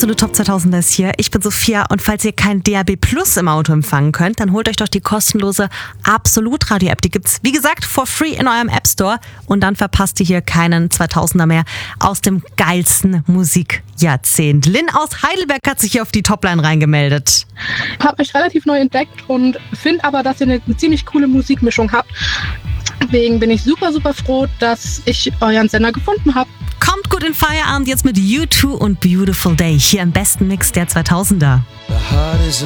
absolute Top 2000er ist hier. Ich bin Sophia und falls ihr kein DAB Plus im Auto empfangen könnt, dann holt euch doch die kostenlose Absolut Radio App. Die gibt's, wie gesagt, for free in eurem App Store und dann verpasst ihr hier keinen 2000er mehr aus dem geilsten Musikjahrzehnt. Lynn aus Heidelberg hat sich hier auf die Topline reingemeldet. Ich habe euch relativ neu entdeckt und finde aber, dass ihr eine ziemlich coole Musikmischung habt. Deswegen bin ich super, super froh, dass ich euren Sender gefunden habe. Kommt gut in Feierabend jetzt mit U2 und Beautiful Day hier im besten Mix der 2000er.